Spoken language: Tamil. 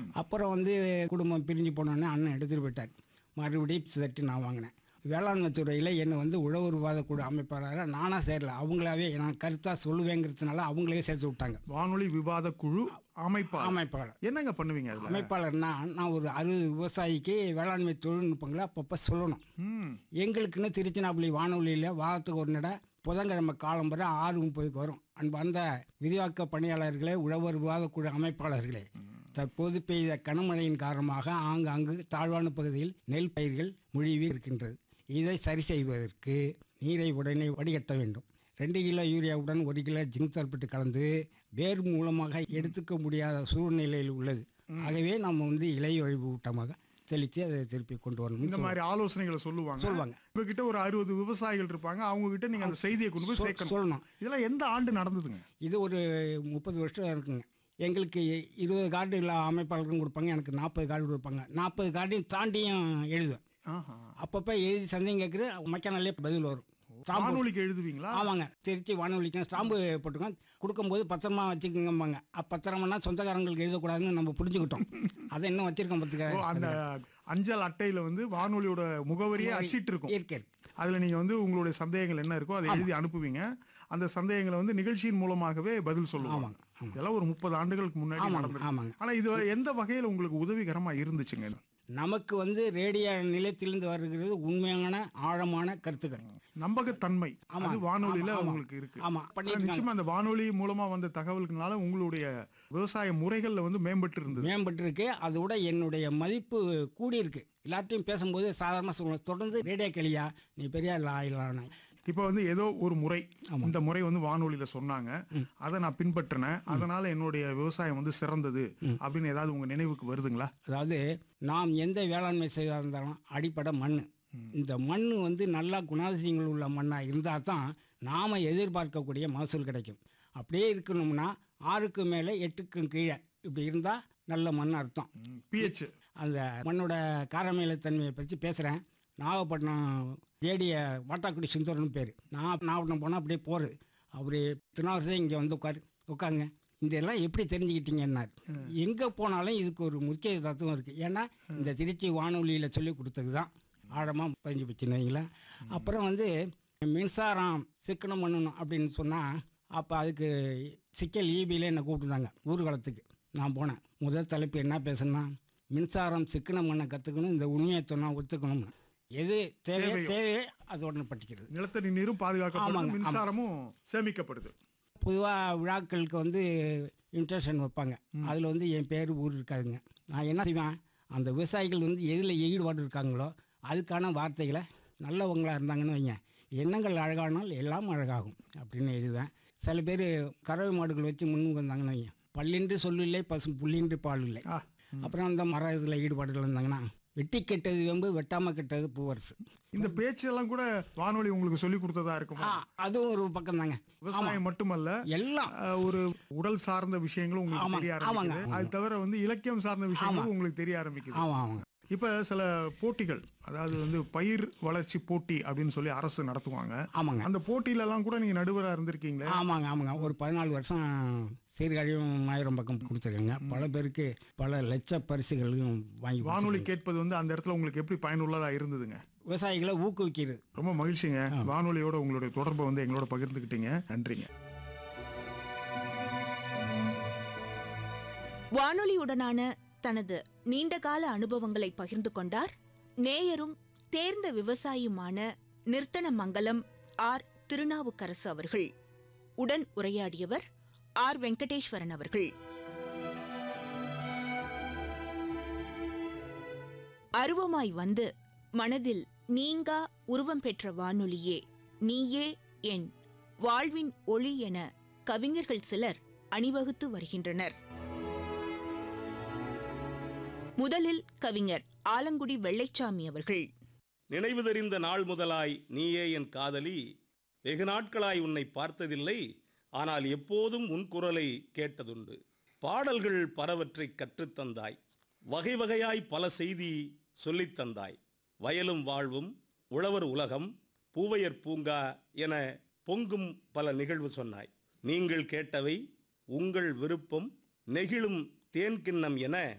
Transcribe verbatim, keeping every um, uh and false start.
அப்புறம் வந்து குடும்பம் பிரிஞ்சு போனோடனே அண்ணன் எடுத்துகிட்டு போயிட்டார். மறுபடியும் செட்டு நான் வாங்கினேன். வேளாண்மை துறையில் என்னை வந்து உழவர் விவாத குழு அமைப்பாளராக நானாக சேரல, அவங்களாவே நான் கருத்தாக சொல்லுவேங்கிறதுனால அவங்களே சேர்த்து விட்டாங்க. வானொலி விவாத குழு அமைப்பாளர். அமைப்பாளர் என்னங்க பண்ணுவீங்க அதுல? அமைப்பாளர்னா நான் ஒரு அறுபது விவசாயிக்கு வேளாண்மை தொழில்நுட்பங்களை அப்பப்போ சொல்லணும். ம். எங்களுக்குன்னு திருச்சினாப்பள்ளி வானொலியில் வாரத்துக்கு ஒரு நட புதன்கிழமை காலம் வரை ஆறு முப்பதுக்கு வரும். அன்பு அந்த விரிவாக்க பணியாளர்களே, உழவர் விவாத குழு அமைப்பாளர்களே, தற்போது பெய்த கனமழையின் காரணமாக ஆங்காங்கு தாழ்வான பகுதியில் நெல் பயிர்கள் முழுவி இருக்கின்றது. இதை சரி செய்வதற்கு நீரை உடனே வடிகட்ட வேண்டும். ரெண்டு கிலோ யூரியாவுடன் ஒரு கிலோ ஜிங்க் சல்பேட் கலந்து வேர் மூலமாக எடுத்துக்க முடியாத சூழ்நிலையில் உள்ளது. ஆகவே நம்ம வந்து இலை வழிபூட்டமாக தெளித்து அதை திருப்பி கொண்டு வரணும். இந்த மாதிரி ஆலோசனைகளை சொல்லுவாங்க சொல்லுவாங்க. உங்ககிட்ட ஒரு அறுபது விவசாயிகள் இருப்பாங்க, அவங்க கிட்ட நீங்க அந்த செய்தியை கொண்டு போய் சேர்க்கணும். சொல்லணும். இதெல்லாம் எந்த ஆண்டு நடந்ததுங்க? இது ஒரு முப்பது வருஷம் இருக்குங்க. எங்களுக்கு இருபது கார்டு இல்லை அமைப்பாளருக்கும் கொடுப்பாங்க, எனக்கு நாற்பது கார்டு கொடுப்பாங்க. நாற்பது கார்டையும் தாண்டியும் எழுதுவேன். ஆஹா. அப்பப்போ எழுதி சந்தேகம் கேட்குறது மக்கனாலே பதில் வரும். ஸ்டாம்பு வானொலிக்கு எழுதுவீங்களா? ஆமாங்க, திருச்சி வானொலிக்கு ஸ்டாம்பு போட்டுக்கோங்க, கொடுக்கும்போது பத்திரமா வச்சுக்கோங்கம்பாங்க. பத்திரமானா சொந்தக்காரங்களுக்கு எழுதக்கூடாதுன்னு நம்ம புரிஞ்சுக்கிட்டோம். அதை இன்னும் வச்சிருக்கோம். ஓ, பார்த்துக்க அந்த அஞ்சல் அட்டையில வந்து வானொலியோட முகவரியே அச்சிட்டு இருக்கும். இருக்கு இருக்கு. அதுல நீங்க வந்து உங்களுடைய சந்தேகங்கள் என்ன இருக்கோ அதை எழுதி அனுப்புவீங்க. அந்த சந்தேகங்களை வந்து நிகழ்ச்சியின் மூலமாகவே பதில் சொல்லுவாங்க. இதெல்லாம் ஒரு முப்பது ஆண்டுகளுக்கு முன்னாடி நடந்தது. ஆமாங்க. ஆனா இது எந்த வகையில உங்களுக்கு உதவிகரமா இருந்துச்சுங்க? நமக்கு வந்து ரேடியோ நிலையத்திலிருந்து வருகிறது உண்மையான ஆழமான கருத்துக்கள், நம்பகத்தன்மை. அது வானொலியில ஆமா, உங்களுக்கு இருக்கு. ஆமா, ஆனா பண்ணிருக்காங்க. நிச்சயமா அந்த வானொலி மூலமா வந்த தகவல்களால உங்களுடைய விவசாய முறைகள்ல வந்து மேம்பட்டு இருந்தது. மேம்பட்டு இருக்கு. அதோட என்னுடைய மதிப்பு கூடியிருக்கு. எல்லாத்தையும் பேசும்போது சாதாரணமாக சொல்லுவேன், தொடர்ந்து ரேடியோ கிளியா நீ பெரிய ஆயிலான. இப்போ வந்து ஏதோ ஒரு முறை, இந்த முறை வந்து வானொலியில சொன்னாங்க, அதை நான் பின்பற்றினேன், அதனால என்னுடைய விவசாயம் வந்து சிறந்தது அப்படின்னு ஏதாவது உங்க நினைவுக்கு வருதுங்களா? அதாவது நாம் எந்த வேளாண்மை செய்தா இருந்தாலும் அடிப்படை மண். இந்த மண் வந்து நல்லா குணாதிசயங்கள் உள்ள மண்ணாக இருந்தால் தான் நாம் எதிர்பார்க்கக்கூடிய மகசூல் கிடைக்கும். அப்படியே இருக்கணும்னா ஆறுக்கு மேலே எட்டுக்கும் கீழே இப்படி இருந்தால் நல்ல மண் அர்த்தம். பிஹெச். அந்த மண்ணோட காரமேலத்தன்மையை பற்றி பேசுகிறேன். நாகப்பட்டினம் ஏடிய வாட்டாக்குடி சுந்தரன்னு பேர். நான் நாகப்பட்டினம் போனால் அப்படியே போகிறது. அப்படி திருநாவரசே இங்கே வந்து உட்காரு உட்காருங்க, இதெல்லாம் எப்படி தெரிஞ்சுக்கிட்டீங்கன்னார். எங்கே போனாலும் இதுக்கு ஒரு முக்கிய தத்துவம் இருக்குது. ஏன்னா இந்த திருச்சி வானொலியில் சொல்லி கொடுத்தது தான் ஆழமாக பதிஞ்சு வச்சுன்னு வைங்களேன். அப்புறம் வந்து மின்சாரம் சிக்கனம் பண்ணணும் அப்படின்னு சொன்னால் அப்போ அதுக்கு சிக்கல் ஈபியில் என்னை கூப்பிட்டுருந்தாங்க ஊர்வலத்துக்கு. நான் போனேன். முதல் தலைப்பு என்ன பேசுனா, மின்சாரம் சிக்கனம் பண்ண கற்றுக்கணும், இந்த உண்மையை சொன்னால் ஒத்துக்கணும்னு. எது தேவையோ தேவையோ அது உடனே பட்டிக்கிறது. நிலத்தடி நீரும் பாதுகாக்கப்படுது, மின்சாரமும் சேமிக்கப்படுது. பொதுவாக விழாக்களுக்கு வந்து இன்ட்ரெஷன் வைப்பாங்க. அதில் வந்து என் பேர் ஊர் இருக்காதுங்க. நான் என்ன செய்வேன், அந்த விவசாயிகள் வந்து எதில் ஈடுபாடு இருக்காங்களோ அதுக்கான வார்த்தைகளை நல்லவங்களாக இருந்தாங்கன்னு வைங்க, எண்ணங்கள் அழகானால் எல்லாம் அழகாகும் அப்படின்னு எழுதுவேன். சில பேர் கறவை மாடுகள் வச்சு முன்னுக்கு வந்தாங்கன்னு வைங்க, பல்லின்றி சொல்லில்லை பசு புள்ளின்றி பால் இல்லை. அப்புறம் அந்த மர இதில் ஈடுபாடுகள் இருந்தாங்கன்னா வெட்டி கெட்டது வெம்பு வெட்டாம கெட்டது பூவரசு. இந்த பேச்செல்லாம் கூட வானொலி உங்களுக்கு சொல்லி கொடுத்ததா இருக்கும். அதுவும் ஒரு பக்கம் தாங்க. விவசாயம் மட்டுமல்ல, எல்லாம் ஒரு உடல் சார்ந்த விஷயங்களும் உங்களுக்கு தெரிய ஆரம்பிக்குது. அது தவிர வந்து இலக்கியம் சார்ந்த விஷயங்களும் உங்களுக்கு தெரிய ஆரம்பிக்குது. ஆமா ஆமாங்க. இப்ப சில போட்டிகள், அதாவது வந்து பயிர் வளர்ச்சி போட்டி அப்படின்னு சொல்லி அரசு நடத்துவாங்க. ஆமாங்க. அந்த போட்டியில எல்லாம் கூட நீங்க நடுவராக இருந்திருக்கீங்களே? ஆமாங்க ஆமாங்க. ஒரு பதினாலு வருஷம் சீர்காழியும் ஆயிரம் பக்கம் கொடுத்துருக்கேங்க. பல பேருக்கு பல லட்ச பரிசுகளையும் வாங்கி. வானொலி கேட்பது வந்து அந்த இடத்துல உங்களுக்கு எப்படி பயனுள்ளதா இருந்ததுங்க? விவசாயிகளை ஊக்குவிக்கிறது. ரொம்ப மகிழ்ச்சிங்க. வானொலியோட உங்களுடைய தொடர்பை வந்து எங்களோட பகிர்ந்துக்கிட்டீங்க. நன்றிங்க. வானொலியுடனான தனது நீண்டகால அனுபவங்களை பகிர்ந்து கொண்டார் நேயரும் தேர்ந்த விவசாயியுமான நிர்த்தனமங்கலம் ஆர் திருநாவுக்கரசு அவர்கள். உடன் உரையாடியவர் ஆர் வெங்கடேஸ்வரன் அவர்கள். அருவமாய் வந்து மனதில் நீங்கா உருவம் பெற்ற வானொலியே நீயே என் வாழ்வின் ஒளி என கவிஞர்கள் சிலர் அணிவகுத்து வருகின்றனர். முதலில் கவிஞர் ஆலங்குடி வெள்ளைச்சாமி அவர்கள். நினைவு தெரிந்த நாள் முதலாய் நீயே என் காதலி, வெகு நாட்களாய் உன்னை பார்த்ததில்லை, ஆனால் எப்போதும் உன் குரலை கேட்டதுண்டு. பாடல்கள் பலவற்றை கற்றுத்தந்தாய், வகை வகையாய் பல செய்தி சொல்லித்தந்தாய். வயலும் வாழ்வும், உழவர் உலகம், பூவையர் பூங்கா என பொங்கும் பல நிகழ்வு சொன்னாய். நீங்கள் கேட்டவை, உங்கள் விருப்பம், நெகிழும் தேன்கிண்ணம் என